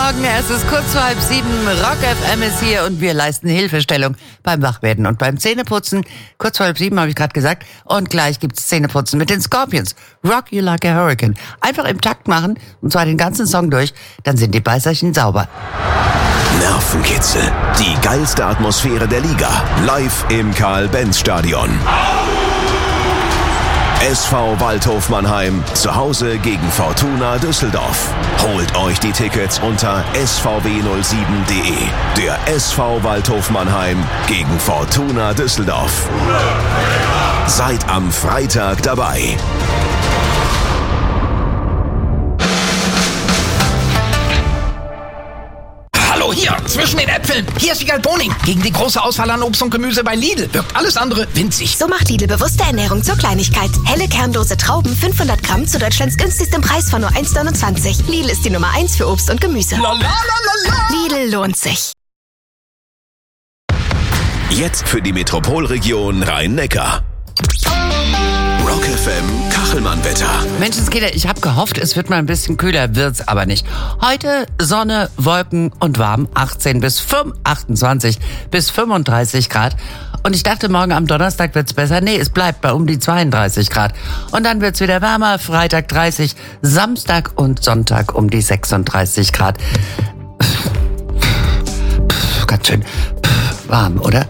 Morgen, es ist kurz vor 6:30, Rock FM ist hier und wir leisten Hilfestellung beim Wachwerden und beim Zähneputzen. Kurz vor 6:30 habe ich gerade gesagt und gleich gibt's Zähneputzen mit den Scorpions. Rock You Like a Hurricane. Einfach im Takt machen und zwar den ganzen Song durch, dann sind die Beißerchen sauber. Nervenkitzel, die geilste Atmosphäre der Liga, live im Karl-Benz-Stadion. SV Waldhof Mannheim, zu Hause gegen Fortuna Düsseldorf. Holt euch die Tickets unter svw07.de. Der SV Waldhof Mannheim gegen Fortuna Düsseldorf. Seid am Freitag dabei. Hallo, hier, zwischen den Äpfeln. Hier ist Wiegald Boning. Gegen die große Auswahl an Obst und Gemüse bei Lidl wirkt alles andere winzig. So macht Lidl bewusste Ernährung zur Kleinigkeit. Helle kernlose Trauben, 500 Gramm zu Deutschlands günstigstem Preis von nur 1,29. Lidl ist die Nummer 1 für Obst und Gemüse. Lidl lohnt sich. Jetzt für die Metropolregion Rhein-Neckar. Rock FM Kachelmann-Wetter. Menschenskinder, ich habe gehofft, es wird mal ein bisschen kühler, wird's aber nicht. Heute Sonne, Wolken und warm, 28 bis 35 Grad. Und ich dachte, morgen am Donnerstag wird's besser. Nee, es bleibt bei um die 32 Grad. Und dann wird's wieder wärmer, Freitag 30, Samstag und Sonntag um die 36 Grad. Ganz schön warm, oder?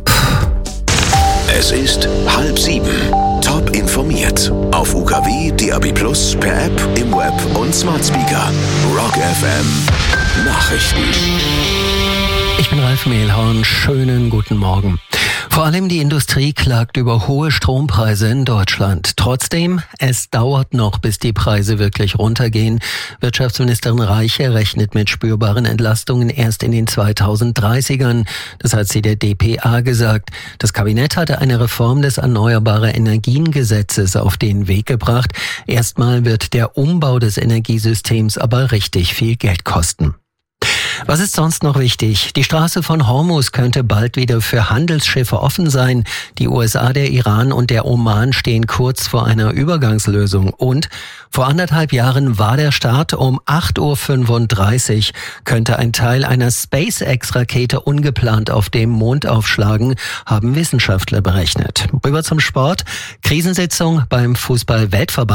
Es ist 6:30. Top informiert. Auf UKW, DAB+, per App, im Web und Smart Speaker. Rock FM Nachrichten. Ich bin Ralf Mehlhorn. Schönen guten Morgen. Vor allem die Industrie klagt über hohe Strompreise in Deutschland. Trotzdem, es dauert noch, bis die Preise wirklich runtergehen. Wirtschaftsministerin Reiche rechnet mit spürbaren Entlastungen erst in den 2030ern. Das hat sie der dpa gesagt. Das Kabinett hatte eine Reform des Erneuerbare Energien-Gesetzes auf den Weg gebracht. Erstmal wird der Umbau des Energiesystems aber richtig viel Geld kosten. Was ist sonst noch wichtig? Die Straße von Hormuz könnte bald wieder für Handelsschiffe offen sein. Die USA, der Iran und der Oman stehen kurz vor einer Übergangslösung. Und vor 1,5 Jahren war der Start um 8:35 Uhr. Könnte ein Teil einer SpaceX-Rakete ungeplant auf dem Mond aufschlagen, haben Wissenschaftler berechnet. Rüber zum Sport. Krisensitzung beim Fußball-Weltverband.